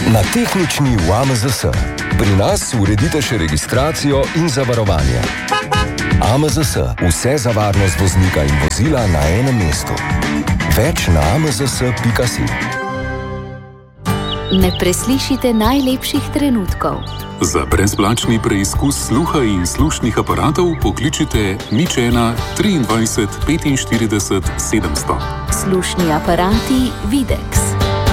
Na tehnični v AMZS. Pri nas uredite še registracijo in zavarovanje. AMZS. Vse za varnost voznika in vozila na enem mestu. Več na amzs.si. Ne preslišite najlepših trenutkov. Za brezplačni preizkus sluha in slušnih aparatov pokličite 01 23 45 700. Slušni aparati Videx.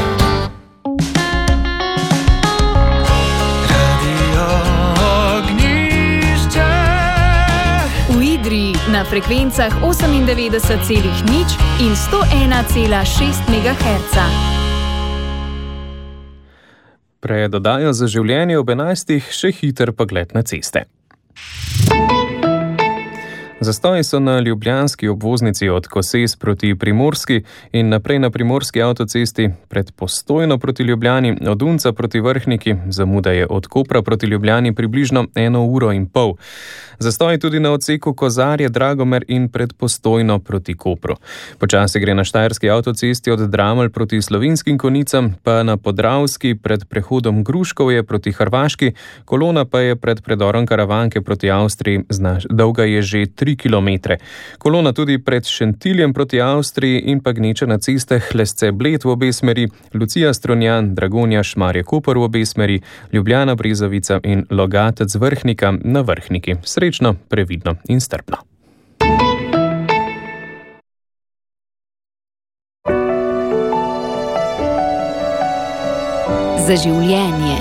Na frekvencah 98,0 in 101,6 MHz. Pred oddajo Za življenje ob 11. še hiter pogled na ceste. Zastoji so na ljubljanski obvoznici od Koses proti Primorski in naprej na Primorski avtocesti, pred Postojno proti Ljubljani, od Unca proti Vrhniki, zamuda je od Kopra proti Ljubljani približno 1,5 ure. Zastoji tudi na odseku Kozarje, Dragomer in pred Postojno proti Kopru. Počasi gre na štajerski avtocesti od Dramelj proti Slovinskim Konicam, pa na Podravski pred prehodom Gruškovje proti Hrvaški, kolona pa je pred predorom Karavanke proti Avstriji, dolga je že 3 km. Kolona tudi pred Šentiljem proti Avstriji in pa gneča na cestah Lesce-Bled v obe smeri, Lucija-Strunjan, Dragonja, Šmarje-Koper v obe smeri, Ljubljana-Brezovica in Logatec-Vrhnika na Vrhniki. Srečno, previdno in strpno. Za življenje.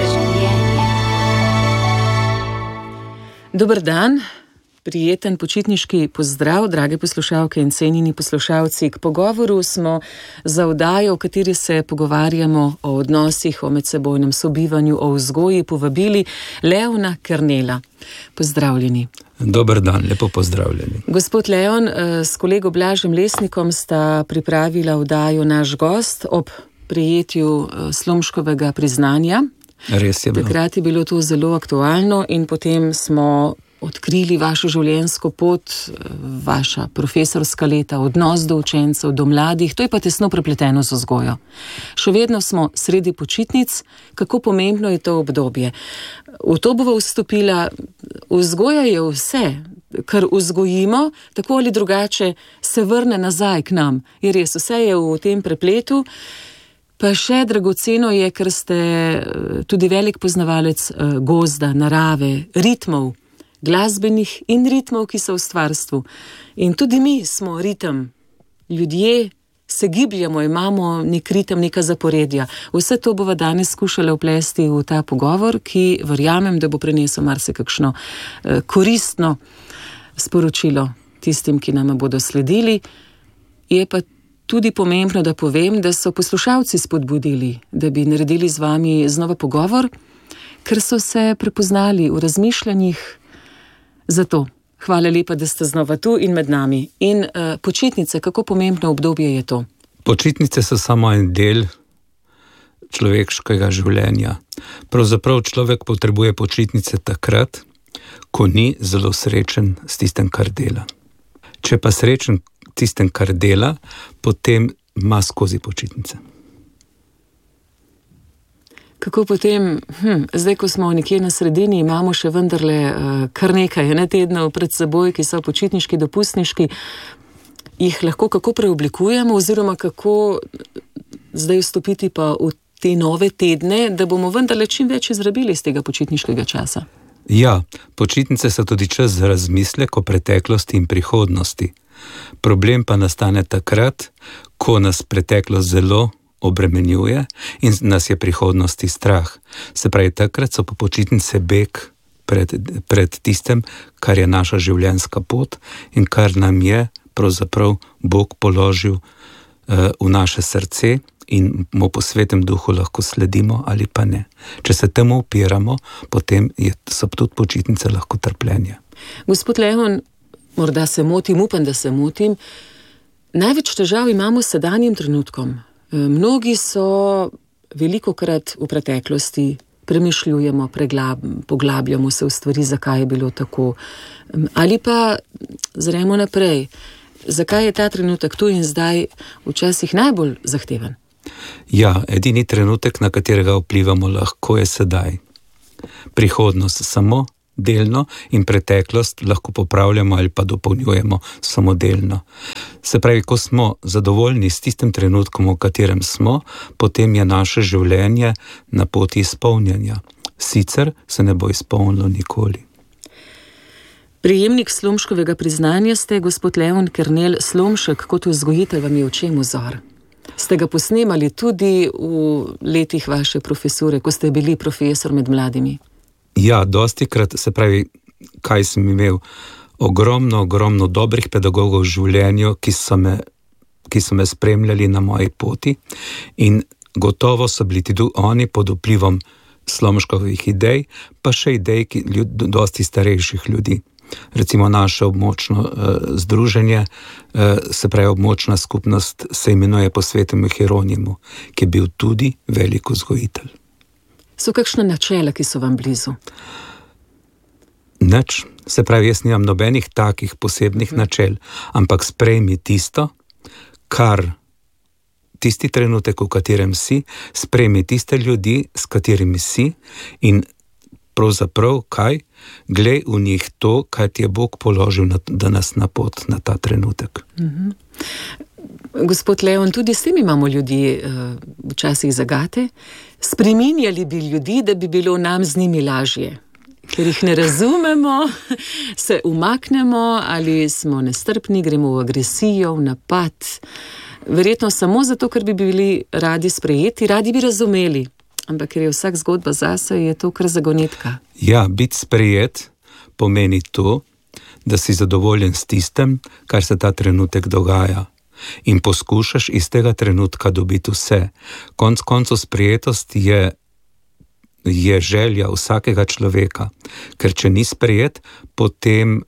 Dober dan. Prijeten počitniški pozdrav, drage poslušalke in cenjeni poslušalci. K pogovoru smo za oddajo, v kateri se pogovarjamo o odnosih, o medsebojnem sobivanju, o vzgoji, povabili Leona Kernela. Pozdravljeni. Dober dan, lepo pozdravljeni. Gospod Leon, s kolego Blažem Lesnikom sta pripravila oddajo Naš gost ob prijetju Slomškovega priznanja. Res je bilo. Takrat je bilo to zelo aktualno in potem smo odkrili vašo življenjsko pot, vaša profesorska leta, odnos do učencev, do mladih, to je pa tesno prepleteno z vzgojo. Še vedno smo sredi počitnic, kako pomembno je to obdobje. V to bova vstopila, vzgoja je vse, kar vzgojimo, tako ali drugače se vrne nazaj k nam. Je res, vse je v tem prepletu, pa še dragoceno je, ker ste tudi velik poznavalec gozda, narave, ritmov, glasbenih in ritmov, ki so v stvarstvu. In tudi mi smo ritem. Ljudje se gibljamo, imamo nek ritem, neka zaporedja. Vse to bova danes skušala vplesti v ta pogovor, ki verjamem, da bo prinesel marsikakšno koristno sporočilo tistim, ki nama bodo sledili. Je pa tudi pomembno, da povem, da so poslušalci spodbudili, da bi naredili z vami znova pogovor, ker so se prepoznali v razmišljanjih. Zato, hvala lepa, da ste znova tu in med nami. In počitnice, kako pomembno obdobje je to? Počitnice so samo en del človeškega življenja. Pravzaprav človek potrebuje počitnice takrat, ko ni zelo srečen s tistem, kar dela. Če pa srečen tistem, kar dela, potem ima skozi počitnice. Kako potem, zdaj, ko smo nekje na sredini, imamo še vendarle kar nekaj tednov pred seboj, ki so počitniški, dopustniški, jih lahko kako preoblikujemo oziroma kako zdaj vstopiti pa v te nove tedne, da bomo vendarle čim več izrabili iz tega počitniškega časa? Ja, počitnice so tudi čas za razmislek o preteklosti in prihodnosti. Problem pa nastane takrat, ko nas preteklost zelo obremenjuje in nas je prihodnosti strah. Se pravi, takrat so pa počitnice beg pred tistem, kar je naša življenjska pot in kar nam je pravzaprav Bog položil v naše srce in mu po svetem duhu lahko sledimo ali pa ne. Če se temu upiramo, potem so tudi počitnice lahko trpljenje. Gospod Leon, morda se motim, upam, da se motim, največ težav imamo s sedanjim trenutkom. Mnogi so velikokrat v preteklosti, premišljujemo, poglabljamo se v stvari, zakaj je bilo tako. Ali pa zremo naprej, zakaj je ta trenutek tu in zdaj včasih najbolj zahteven? Ja, edini trenutek, na katerega vplivamo lahko, je sedaj. Prihodnost samo delno in preteklost lahko popravljamo ali pa dopolnjujemo samo delno. Se pravi, ko smo zadovoljni s tistim trenutkom, v katerem smo, potem je naše življenje na poti izpolnjanja. Sicer se ne bo izpolnilo nikoli. Prejemnik Slomškovega priznanja ste, gospod Leon Kernel. Slomšek kot vzgojitelj vam je v čem vzor? Ste ga posnemali tudi v letih vaše profesure, ko ste bili profesor med mladimi? Ja, dostikrat, se pravi, kaj sem imel ogromno dobrih pedagogov v življenju, ki so me spremljali na moji poti, in gotovo so bili tudi oni pod vplivom Slomškovih idej, pa še idej dosti starejših ljudi. Recimo naše območno združenje, se pravi območna skupnost, se imenuje po svetemu Hieronimu, ki je bil tudi velik vzgojitelj. So kakšna načela, ki so vam blizu? Nič, se pravi, jaz nimam nobenih takih posebnih načel, ampak sprejmi tisto, tisti trenutek, v katerem si, sprejmi tiste ljudi, s katerimi si, in pravzaprav kaj? Glej v njih to, kaj ti je Bog položil danes na pot, na ta trenutek. Gospod Leon, tudi s tem imamo ljudi včasih zagate. Spreminjali bi ljudi, da bi bilo nam z njimi lažje. Ker jih ne razumemo, se umaknemo ali smo nestrpni, gremo v agresijo, v napad. Verjetno samo zato, ker bi bili radi sprejeti, radi bi razumeli. Ampak ker je vsak zgodba zase, je to kar zagonetka. Ja, biti sprejet pomeni to, da si zadovoljen s tistem, kar se ta trenutek dogaja. In poskušaš iz tega trenutka dobiti vse. Konec koncev sprejetost je želja vsakega človeka. Ker če ni sprejet, potem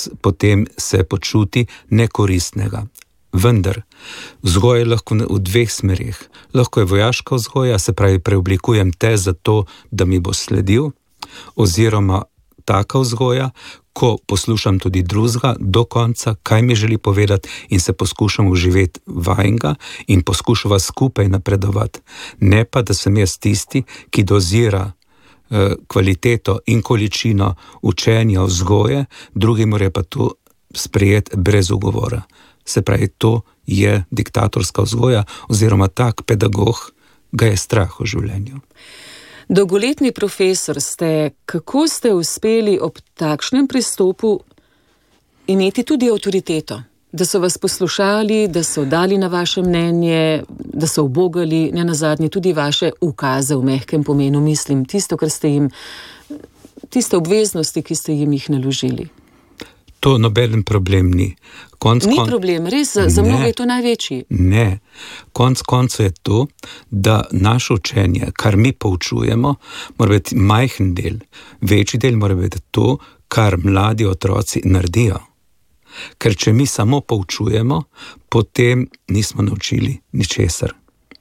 se počuti nekoristnega. Vendar, vzgoja je lahko v dveh smerih. Lahko je vojaška vzgoja, se pravi, preoblikujem te zato, da mi bo sledil, oziroma taka vzgoja, ko poslušam tudi drugega do konca, kaj mi želi povedati, in se poskušam vživeti vajnega in poskušava skupaj napredovati. Ne pa, da sem jaz tisti, ki dozira kvaliteto in količino učenja vzgoje, drugi mora pa to sprejeti brez ugovora. Se pravi, to je diktatorska vzgoja, oziroma tak pedagog ga je strah v življenju. Dolgoletni profesor ste, kako ste uspeli ob takšnem pristopu imeti tudi avtoriteto? Da so vas poslušali, da so dali na vaše mnenje, da so ubogali, ne nazadnje tudi vaše ukaze v mehkem pomenu, mislim, tisto, kar ste jim, tiste obveznosti, ki ste jim jih naložili. To noben problem ni. Ni problem, res, za mnogo je to največji. Ne, koncu je to, da naše učenje, kar mi poučujemo, mora biti majhen del. Večji del mora biti to, kar mladi otroci naredijo. Ker če mi samo poučujemo, potem nismo naučili ničesar.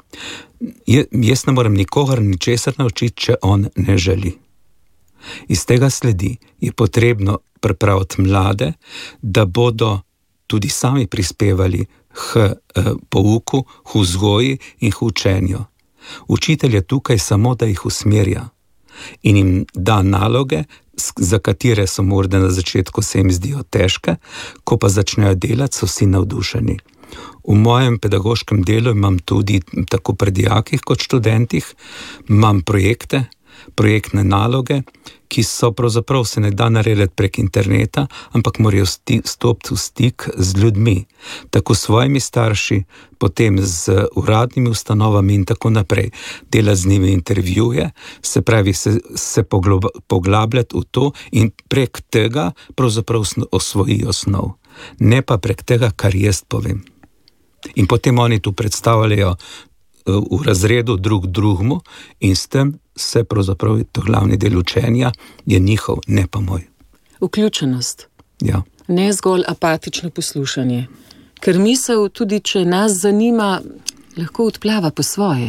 Jaz ne morem nikogar ničesar naučiti, če on ne želi. Iz tega sledi, je potrebno pripraviti mlade, da bodo tudi sami prispevali k pouku, k vzgoji in k učenju. Učitelj je tukaj samo, da jih usmerja in jim da naloge, za katere so morda na začetku se jim zdijo težke, ko pa začnejo delati, so vsi navdušeni. V mojem pedagoškem delu imam tudi, tako pri dijakih kot študentih, imam projektne naloge, ki so pravzaprav se ne da narediti prek interneta, ampak morajo stopiti v stik z ljudmi, tako s svojimi starši, potem z uradnimi ustanovami in tako naprej. Delati z njimi intervjuje, se pravi se poglabljati v to in prek tega pravzaprav osvoji osnov, ne pa prek tega, kar jaz povem. In potem oni tu predstavljajo v razredu drugemu in s tem se pravzaprav to glavni del učenja je njihov, ne pa moj. Vključenost. Ja. Ne zgolj apatično poslušanje. Ker misel, tudi če nas zanima, lahko odplava po svoje.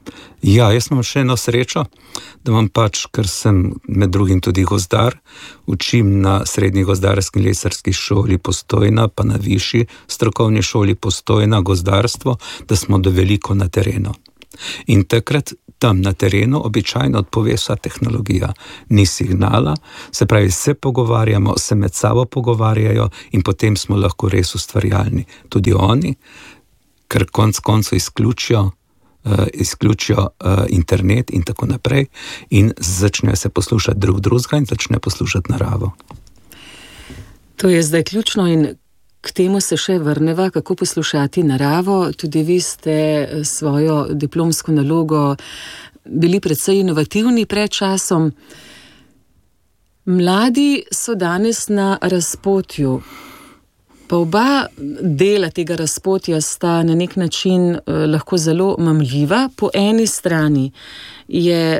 Ja, jaz imam še eno srečo, da imam pač, ker sem med drugim tudi gozdar, učim na srednji gozdarski in lesarski šoli Postojna, pa na višji strokovni šoli Postojna gozdarstvo, da smo do veliko na terenu. In takrat tam na terenu običajno odpove vsa tehnologija, ni signala, se pravi, se pogovarjamo, se med sabo pogovarjajo in potem smo lahko res ustvarjalni. Tudi oni, ker konec koncev izključijo internet in tako naprej in začnejo se poslušati drugega in začnejo poslušati naravo. To je zdaj ključno in k temu se še vrneva, kako poslušati naravo. Tudi vi ste svojo diplomsko nalogo bili precej inovativni pred časom. Mladi so danes na razpotju. Pa oba dela tega razpotja sta na nek način lahko zelo mamljiva. Po eni strani je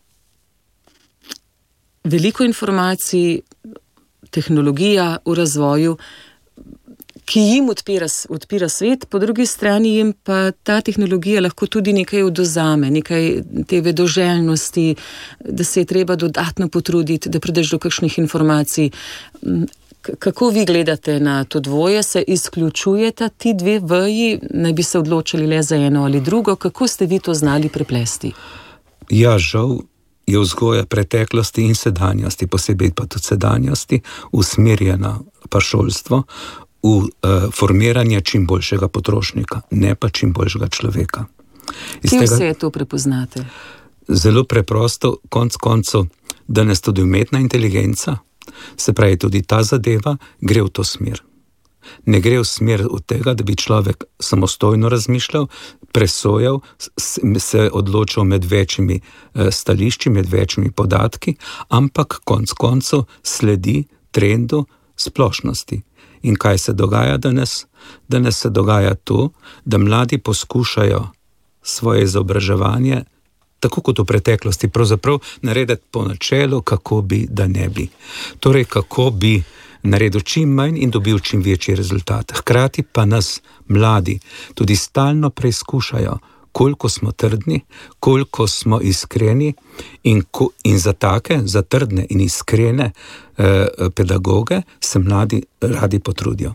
veliko informacij, tehnologija v razvoju, ki jim odpira svet, po drugi strani jim pa ta tehnologija lahko tudi nekaj odvzame, nekaj te vedoželjnosti, da se je treba dodatno potruditi, da prideš do kakšnih informacij. Kako vi gledate na to dvoje? Se izključujeta ti dve veji, naj bi se odločili le za eno ali drugo? Kako ste vi to znali preplesti? Ja, žal je vzgoja preteklosti in sedanjosti, posebej pa tudi sedanjosti, usmerjena pa šolstvo v formiranje čim boljšega potrošnika, ne pa čim boljšega človeka. Kje vse to prepoznate? Zelo preprosto, konec koncev, danes tudi umetna inteligenca, se pravi, tudi ta zadeva gre v to smer. Ne gre v smer od tega, da bi človek samostojno razmišljal, presojal, se odločil med večjimi stališči, med večjimi podatki, ampak konec koncev sledi trendu splošnosti. In kaj se dogaja danes? Danes se dogaja to, da mladi poskušajo svoje izobraževanje tako kot v preteklosti, pravzaprav narediti po načelu, kako bi, da ne bi. Torej, kako bi naredil čim manj in dobil čim večji rezultat. Hkrati pa nas mladi tudi stalno preizkušajo, koliko smo trdni, koliko smo iskreni in za take, za trdne in iskrene pedagoge se mladi radi potrudijo.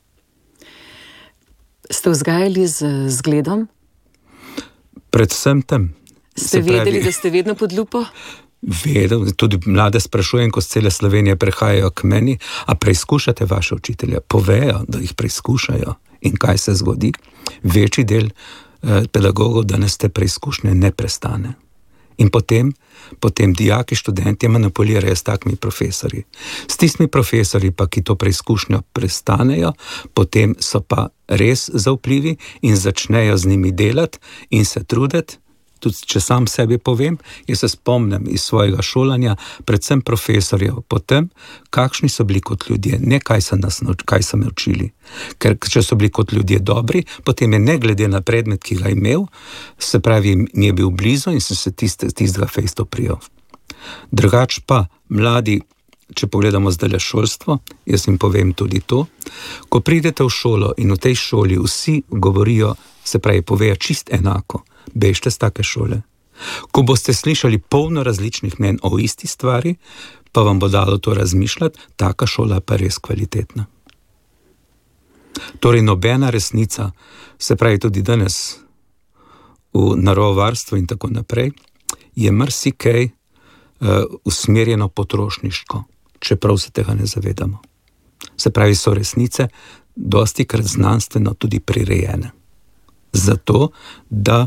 Ste vzgajali z zgledom? Predvsem tem. Ste vedeli, da ste vedno pod lupo? Vedel, tudi mlade sprašujem, ko z cele Slovenije prehajajo k meni, a preizkušate vaše učitelje? Povejo, da jih preizkušajo. In kaj se zgodi? Večji del pedagogov danes te preizkušnje ne prestane. In potem dijaki, študenti manipulirajo s takimi profesorji. S tistimi profesorji pa, ki to preizkušnjo prestanejo, potem so pa res zaupljivi in začnejo z njimi delati in se truditi. Tudi če sam sebi povem, jaz se spomnim iz svojega šolanja, predvsem profesorjev, potem, kakšni so bili kot ljudje, ne kaj so me učili. Ker če so bili kot ljudje dobri, potem je ne glede na predmet, ki ga imel, se pravi, mi je bil blizu in sem se tistega fejsto prijel. Drugač pa, mladi, če pogledamo zdaj šolstvo, jaz jim povem tudi to, ko pridete v šolo in v tej šoli vsi govorijo, se pravi, povejo čist enako, bežte z take šole. Ko boste slišali polno različnih mnen o isti stvari, pa vam bo dalo to razmišljati, taka šola pa res kvalitetna. Torej, nobena resnica, se pravi tudi danes v naravovarstvu in tako naprej, je marsikaj usmerjeno potrošniško, čeprav se tega ne zavedamo. Se pravi, so resnice dostikrat znanstveno tudi prirejene. Zato, da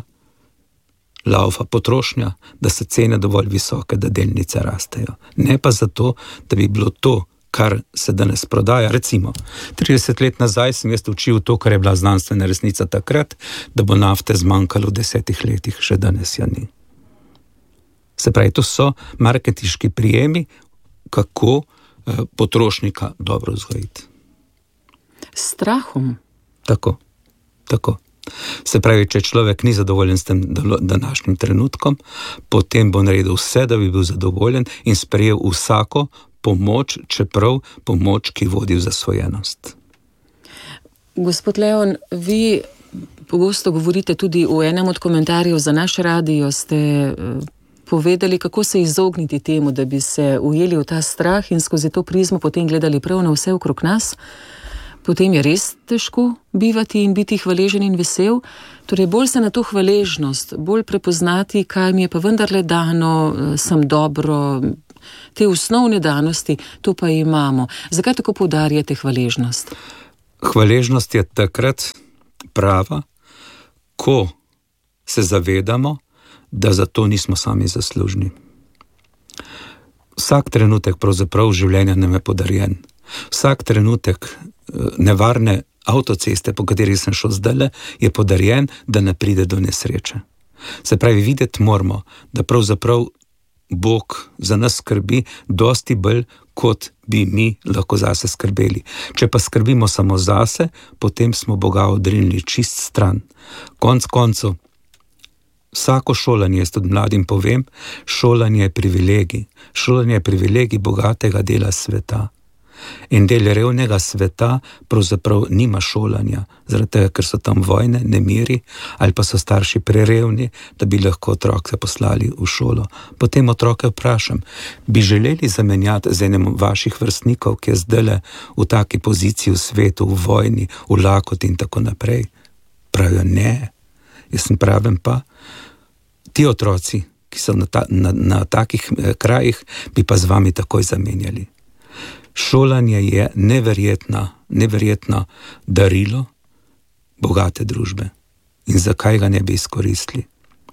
laufa potrošnja, da so cene dovolj visoke, da delnice rastejo. Ne pa zato, da bi bilo to, kar se danes prodaja. Recimo, 30 let nazaj sem jaz učil to, kar je bila znanstvena resnica takrat, da bo nafte zmanjkalo v 10 letih, še danes ja ni. Se pravi, to so marketinški prijemi, kako potrošnika dobro vzgojiti. S strahom? Tako. Se pravi, če človek ni zadovoljen s tem današnjim trenutkom, potem bo naredil vse, da bi bil zadovoljen in sprejel vsako pomoč, čeprav pomoč, ki vodi v zasvojenost. Gospod Leon, vi Pogosto govorite tudi v enem od komentarjev za naš radio, ste povedali, kako se izogniti temu, da bi se ujeli v ta strah in skozi to prizmo potem gledali prav na vse okrog nas. Potem je res težko bivati in biti hvaležen in vesel. Torej, bolj se na to hvaležnost, bolj prepoznati, kaj mi je pa vendarle dano, sem dobro, te osnovne danosti, to pa imamo. Zakaj tako poudarjate hvaležnost? Hvaležnost je takrat prava, ko se zavedamo, da za to nismo sami zaslužni. Vsak trenutek pravzaprav življenja nam je podarjen. Vsak trenutek nevarne avtoceste, po kateri sem šel zdajle, je podarjen, da ne pride do nesreče. Se pravi, videti moramo, da pravzaprav Bog za nas skrbi dosti bolj, kot bi mi lahko zase skrbeli. Če pa skrbimo samo zase, potem smo Boga odrinili čist stran. Konec koncev, vsako šolanje, jaz tudi mladim povem, šolanje je privilegij. Šolanje je privilegij bogatega dela sveta. In del revnega sveta pravzaprav nima šolanja, zaradi tega, ker so tam vojne, nemiri, ali pa so starši prerevni, da bi lahko otroke poslali v šolo. Potem otroke vprašam, bi želeli zamenjati z enim vaših vrstnikov, ki je zdajle v taki poziciji v svetu, v vojni, v lakoti in tako naprej? Pravijo ne. Jaz sem pravim pa, ti otroci, ki so na takih krajih, bi pa z vami takoj zamenjali. Šolanje je neverjetno darilo bogate družbe. In zakaj ga ne bi izkoristili?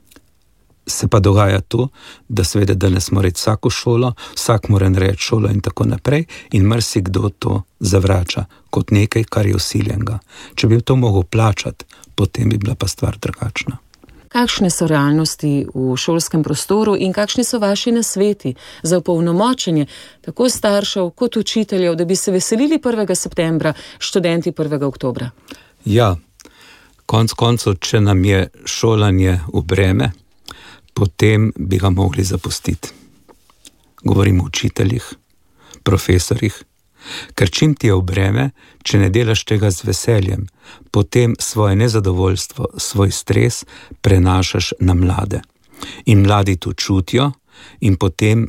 Se pa dogaja to, da seveda danes mora reči vsako šolo, vsak mora narediti šolo in tako naprej, in marsikdo to zavrača kot nekaj, kar je vsiljenega. Če bi to mogel plačati, potem bi bila pa stvar drugačna. Kakšne so realnosti v šolskem prostoru in kakšni so vaši nasveti za opolnomočenje tako staršev kot učiteljev, da bi se veselili 1. septembra, študenti 1. oktobra? Ja, konec koncev, če nam je šolanje v breme, potem bi ga mogli zapustiti. Govorim o učiteljih, profesorjih, ker čim ti je v breme, če ne delaš tega z veseljem, potem svoje nezadovoljstvo, svoj stres prenašaš na mlade. In mladi to čutijo in potem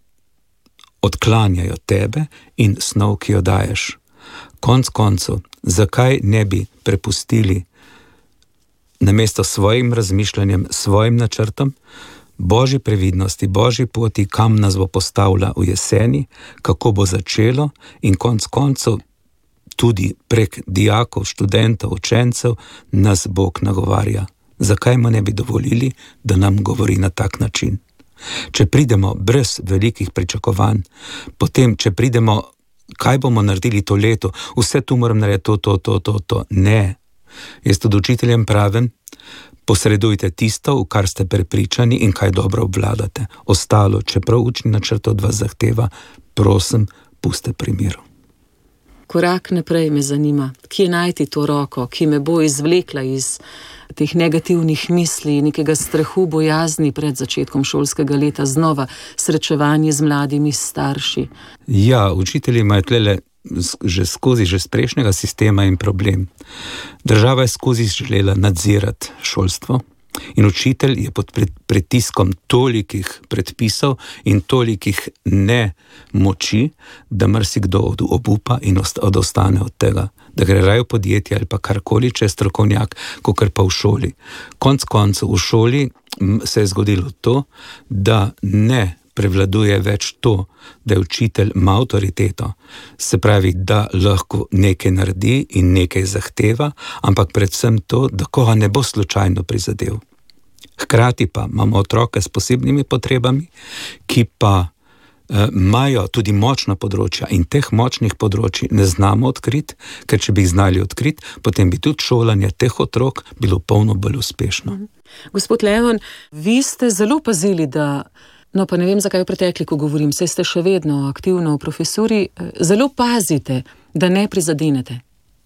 odklanjajo tebe in snov, ki jo daješ. Konec koncev, zakaj ne bi prepustili namesto svojim razmišljanjem, svojim načrtom, Božji previdnosti, Božji poti, kam nas bo postavila v jeseni, kako bo začelo in konec koncev tudi prek dijakov, študentov, učencev nas Bog nagovarja. Zakaj mu ne bi dovolili, da nam govori na tak način? Če pridemo brez velikih pričakovanj, potem, če pridemo, kaj bomo naredili to leto, vse tu moram narediti to. Ne. Jaz tudi učiteljem pravim, posredujte tisto, v kar ste prepričani in kaj dobro obvladate. Ostalo, čeprav učni načrt od vas zahteva, prosim, puste pri miru. Korak naprej me zanima, kje najti to roko, ki me bo izvlekla iz teh negativnih misli, nekega strahu, bojazni pred začetkom šolskega leta, znova srečevanje z mladimi starši. Ja, učitelji imajo tlele že z prejšnjega sistema in problem. Država je skozi želela nadzirati šolstvo in učitelj je pod pritiskom tolikih predpisov in tolikih nemoči, da marsikdo obupa in odostane od tega, da gre raje v podjetje ali pa karkoli, če je strokovnjak, kakor pa v šoli. Konec koncev v šoli se je zgodilo to, da ne prevladuje več to, da je učitelj ima avtoriteto, se pravi, da lahko nekaj naredi in nekaj zahteva, ampak predvsem to, da koga ne bo slučajno prizadel. Hkrati pa imamo otroke s posebnimi potrebami, ki pa imajo tudi močna področja in teh močnih področji ne znamo odkriti, ker če bi jih znali odkriti, potem bi tudi šolanje teh otrok bilo polno bolj uspešno. Gospod Leon, vi ste zelo pazili, da no, pa ne vem, zakaj v pretekliku govorim, saj ste še vedno aktivno v profesuri, zelo pazite, da ne prizadenete.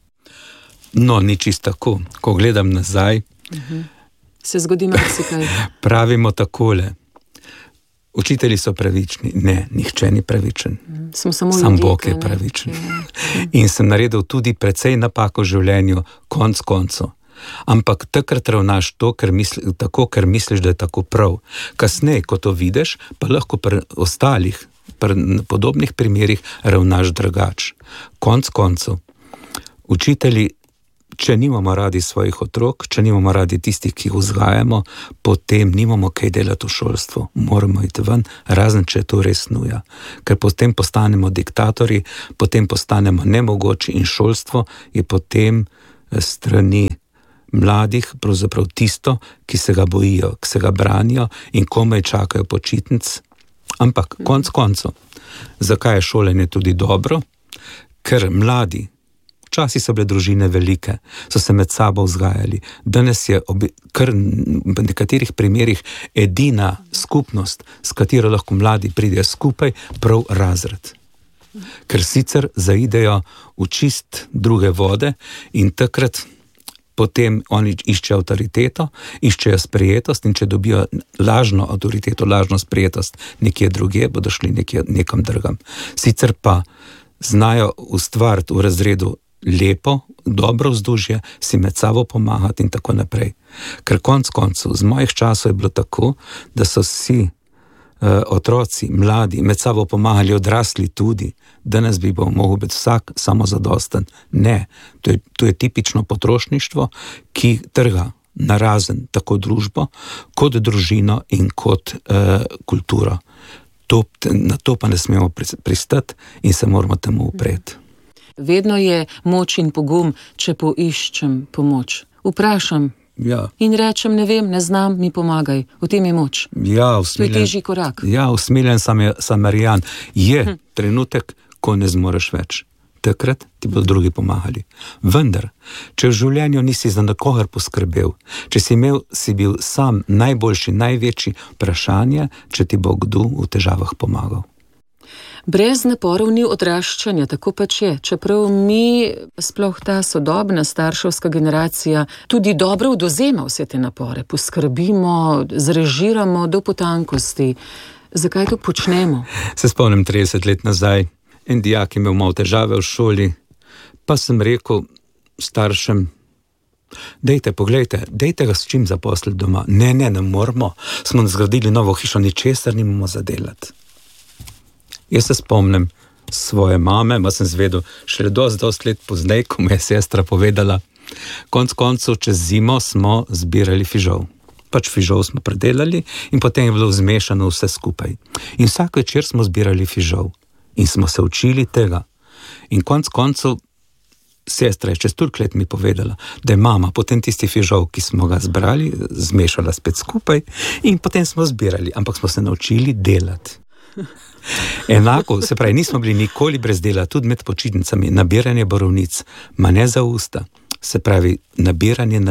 No, ni čisto tako. Ko gledam nazaj, se zgodi marsikaj. Pravimo takole. Učitelji so pravični. Ne, nihče ni pravičen. Sam Bog je pravičen. In sem naredil tudi precej napak v življenju, konec koncev. Ampak takrat ravnaš tako, ker misliš, da je tako prav. Kasneje, ko to vidiš, pa lahko pri ostalih, pri podobnih primerih ravnaš drugače. Konec koncev, učitelji, če nimamo radi svojih otrok, če nimamo radi tistih, ki jih vzgajamo, potem nimamo kaj delati v šolstvu. Moramo iti ven, razen če je to res nuja. Ker potem postanemo diktatorji, potem postanemo nemogoči in šolstvo je potem strani mladih pravzaprav tisto, ki se ga bojijo, ki se ga branijo in komaj čakajo počitnic. Ampak konec koncev, zakaj je šolanje tudi dobro? Ker mladi, včasih so bile družine velike, so se med sabo vzgajali. Danes je kar v nekaterih primerih edina skupnost, s katero lahko mladi pridejo skupaj, prav razred. Ker sicer zaidejo v čist druge vode in takrat potem oni iščejo avtoriteto, iščejo sprejetost in če dobijo lažno avtoriteto, lažno sprejetost nekje drugje, bodo šli nekam drugam. Sicer pa znajo ustvariti v razredu lepo, dobro vzdušje, si med sabo pomagati in tako naprej. Ker konec koncev, z mojih časov je bilo tako, da so vsi otroci, mladi, med sabo pomagali, odrasli tudi. Danes bi mogel biti vsak samozadosten. Ne, to je tipično potrošništvo, ki trga narazen tako družbo, kot družino in kot kulturo. Na to pa ne smemo pristati in se moramo temu upreti. Vedno je moč in pogum, če poiščem pomoč. Vprašam in rečem, ne vem, ne znam, mi pomagaj. V tem je moč. To je težji korak. Usmiljen samarijan. Je trenutek, ko ne zmoreš več. Takrat ti bodo drugi pomagali. Vendar, če v življenju nisi za nikogar poskrbel, če si bil sam najboljši, največji, vprašanje, če ti bo kdo v težavah pomagal. Brez naporov ni odraščanja, tako pač je. Čeprav mi, sploh ta sodobna starševska generacija, tudi dobro odvzema vse te napore. Poskrbimo, zrežiramo do potankosti. Zakaj to počnemo? Se spomnim 30 let nazaj, en dijak imel malo težave v šoli, pa sem rekel staršem, poglejte, dejte ga s čim zaposliti doma. Ne moramo, smo zgradili novo hišo, ničesar nimamo za delati. Jaz se spomnim svoje mame, pa sem zvedel šele dosti let pozneje, ko mi je sestra povedala, konec koncev čez zimo smo zbirali fižol. Pač fižol smo predelali in potem je bilo zmešano vse skupaj. In vsak večer smo zbirali fižol in smo se učili tega. In konec koncev sestra je čez toliko let mi povedala, da je mama potem tisti fižol, ki smo ga zbrali, zmešala spet skupaj in potem smo zbirali, ampak smo se naučili delati. Enako, se pravi, nismo bili nikoli brez dela, tudi med počitnicami, nabiranje borovnic, ma ne za usta, se pravi, nabiranje,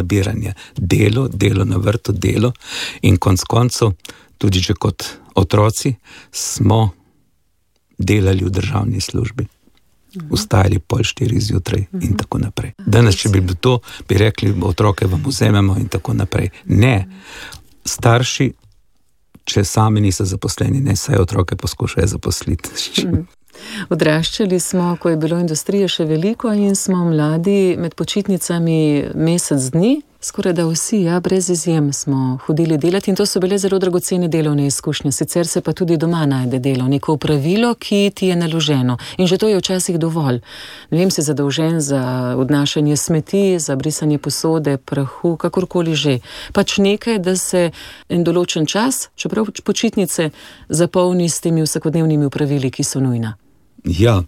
delo na vrtu, delo in konec koncev, tudi že kot otroci, smo delali v državni službi. Vstajali 3:30 zjutraj in tako naprej. Danes, če bi bilo to, bi rekli, otroke vam vzememo in tako naprej. Ne, starši, če sami niso zaposleni, ne, saj otroke poskušajo zaposliti. Odraščali smo, ko je bilo industrije še veliko in smo mladi med počitnicami mesec dni, skoraj da vsi, brez izjem smo hodili delati in to so bile zelo dragocene delovne izkušnje. Sicer se pa tudi doma najde delo, neko opravilo, ki ti je naloženo. In že to je včasih dovolj. Ne vem, si zadolžen za odnašanje smeti, za brisanje posode, prahu, kakorkoli že. Pač nekaj, da se en določen čas, čeprav počitnice, zapolni s temi vsakodnevnimi opravili, ki so nujna. Ja,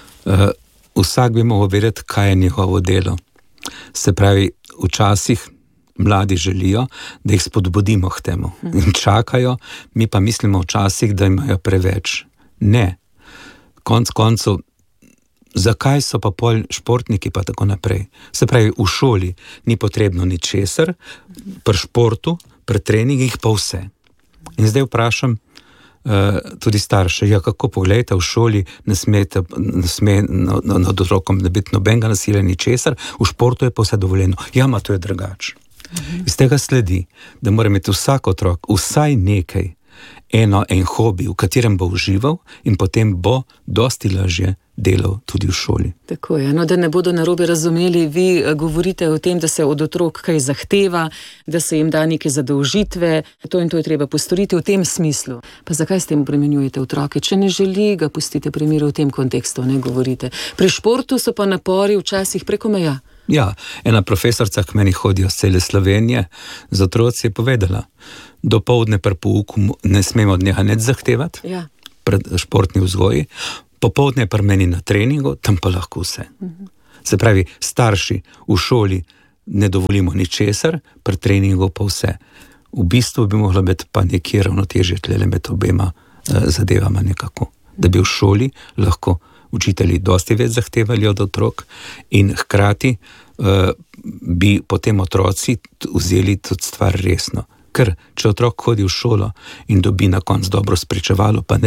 vsak bi mogel vedeti, kaj je njegovo delo. Se pravi, včasih mladi želijo, da jih spodbudimo k temu in čakajo, mi pa mislimo včasih, da imajo preveč. Ne. Konec koncev, zakaj so pa pol športniki pa tako naprej? Se pravi, v šoli ni potrebno ničesar, pri športu, pri treningih pa vse. In zdaj vprašam tudi starše, kako pogledajte, v šoli ne sme nad otrokom biti nobenega nasilja ničesar, v športu je pa vse dovoljeno. To je drugače. Iz tega sledi, da mora imeti vsak otrok vsaj nekaj en hobi, v katerem bo užival in potem bo dosti lažje delal tudi v šoli. Tako je, no, da ne bodo narobe razumeli, vi govorite o tem, da se od otrok kaj zahteva, da se jim da neke zadolžitve, to in to je treba postoriti v tem smislu. Pa zakaj s tem obremenjujete otroke? Če ne želi, ga pustite pri miru v tem kontekstu, ne govorite. Pri športu so pa napori včasih preko meja. Ja, ena profesorca k meni hodijo z cele Slovenije, z otroci je povedala, dopoldne pri pouku ne smemo od njega nič zahtevati, pred športni vzgoji, popoldne pri meni na treningu, tam pa lahko vse. Se pravi, starši v šoli ne dovolimo ničesar, pri treningu pa vse. V bistvu bi moglo biti pa nekje ravnotežje tlele med obema zadevama nekako, da bi v šoli lahko učitelji dosti več zahtevali od otrok in hkrati bi potem otroci vzeli tudi stvar resno. Ker če otrok hodi v šolo in dobi na koncu dobro spričevalo, pa ne